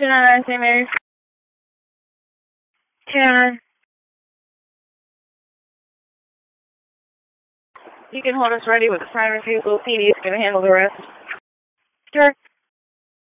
299 St. Mary's. 299. You can hold us ready with the sign refusal. PD is going to handle the rest. Sure.